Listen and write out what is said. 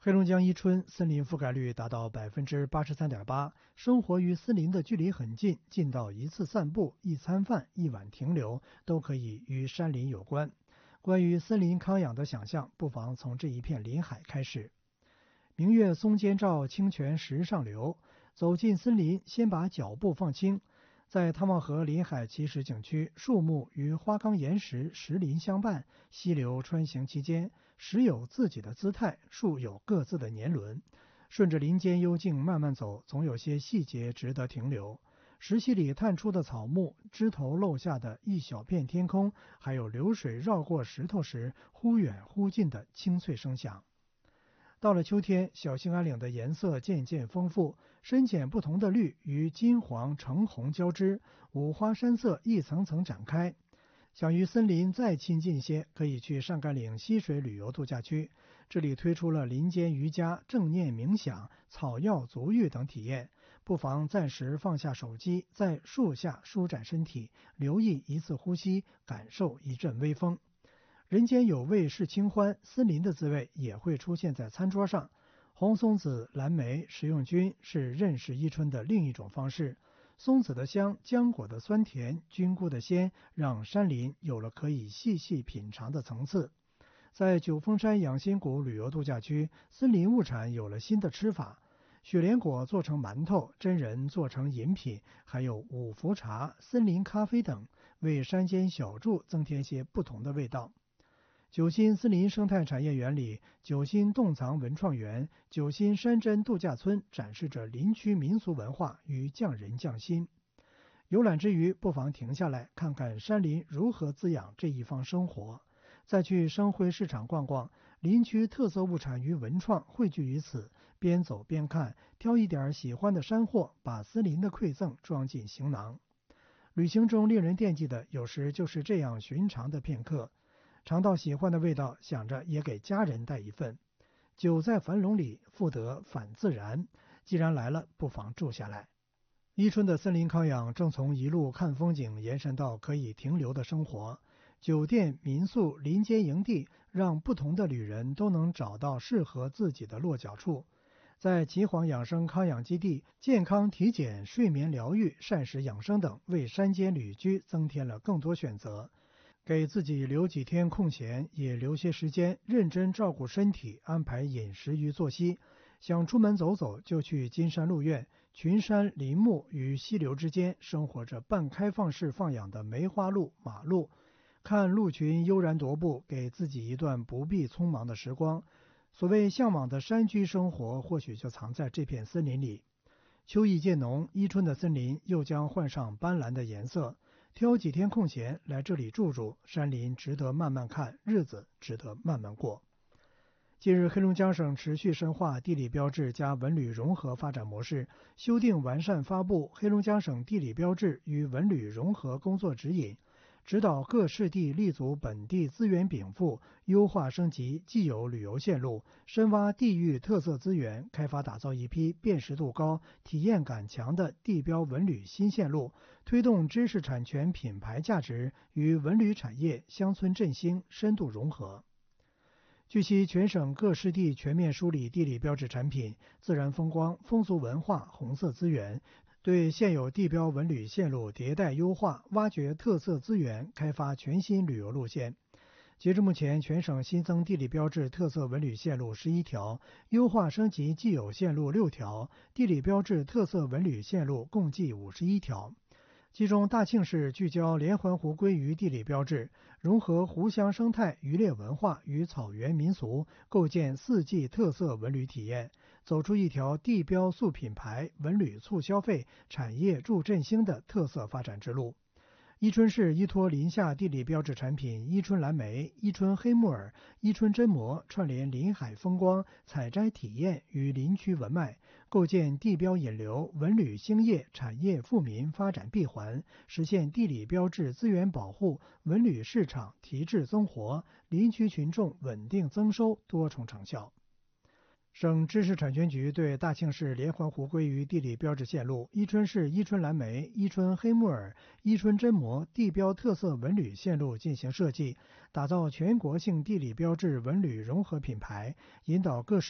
黑龙江伊春森林覆盖率达到83.8%，生活与森林的距离很近，近到一次散步、一餐饭、一晚停留都可以与山林有关。关于森林康养的想象，不妨从这一片林海开始。明月松间照，清泉石上流。走进森林，先把脚步放轻。在汤旺河林海奇石景区，树木与花岗岩石石林相伴，溪流穿行其间，石有自己的姿态，树有各自的年轮。顺着林间幽静慢慢走，总有些细节值得停留。石溪里探出的草木，枝头漏下的一小片天空，还有流水绕过石头时忽远忽近的清脆声响。到了秋天，小兴安岭的颜色渐渐丰富，深浅不同的绿与金黄橙红交织，五花山色一层层展开。想与森林再亲近些，可以去上甘岭溪水旅游度假区，这里推出了林间瑜伽、正念冥想、草药足浴等体验，不妨暂时放下手机，在树下舒展身体，留意一次呼吸，感受一阵微风。人间有味是清欢，森林的滋味也会出现在餐桌上。红松子、蓝莓、食用菌是认识伊春的另一种方式。松子的香，浆果的酸甜，菌菇的鲜，让山林有了可以细细品尝的层次。在九峰山养心谷旅游度假区，森林物产有了新的吃法。雪莲果做成馒头，真人做成饮品，还有五福茶、森林咖啡等，为山间小筑增添些不同的味道。九新森林生态产业园里，九新洞藏文创园、九新山珍度假村展示着林区民俗文化与匠人匠心。游览之余，不妨停下来看看山林如何滋养这一方生活，再去生辉市场逛逛，林区特色物产与文创汇聚于此，边走边看，挑一点喜欢的山货，把森林的馈赠装进行囊。旅行中令人惦记的，有时就是这样寻常的片刻。尝到喜欢的味道，想着也给家人带一份。久在樊笼里，复得返自然。既然来了，不妨住下来。伊春的森林康养正从一路看风景延伸到可以停留的生活。酒店、民宿、林间营地，让不同的旅人都能找到适合自己的落脚处。在岐黄养生康养基地，健康体检、睡眠疗愈、膳食养生等，为山间旅居增添了更多选择。给自己留几天空闲，也留些时间认真照顾身体，安排饮食与作息。想出门走走，就去金山鹿苑。群山林木与溪流之间，生活着半开放式放养的梅花鹿、马鹿。看鹿群悠然踱步，给自己一段不必匆忙的时光。所谓向往的山居生活，或许就藏在这片森林里。秋意渐浓，伊春的森林又将换上斑斓的颜色。挑几天空闲来这里住住，山林值得慢慢看，日子值得慢慢过。近日，黑龙江省持续深化地理标志加文旅融合发展模式，修订完善发布《黑龙江省地理标志与文旅融合工作指引》，指导各市地立足本地资源禀赋，优化升级既有旅游线路，深挖地域特色资源，开发打造一批辨识度高、体验感强的地标文旅新线路，推动知识产权品牌价值与文旅产业、乡村振兴深度融合。据悉，全省各市地全面梳理地理标志产品、自然风光、风俗文化、红色资源，对现有地标文旅线路迭代优化，挖掘特色资源，开发全新旅游路线。截至目前，全省新增地理标志特色文旅线路11条，优化升级既有线路6条，地理标志特色文旅线路共计51条。其中，大庆市聚焦连环湖鲑鱼地理标志，融合湖乡生态、渔猎文化与草原民俗，构建4季特色文旅体验，走出一条地标塑品牌、文旅促消费、产业助振兴的特色发展之路。伊春市依托林下地理标志产品伊春蓝莓、伊春黑木耳、伊春榛蘑，串联林海风光、采摘体验与林区文脉，构建地标引流、文旅兴业、产业富民发展闭环，实现地理标志资源保护、文旅市场提质增活、林区群众稳定增收多重成效。省知识产权局对大庆市连环湖鲑鱼地理标志线路、伊春市伊春蓝莓、伊春黑木耳、伊春榛蘑地标特色文旅线路进行设计，打造全国性地理标志文旅融合品牌，引导各市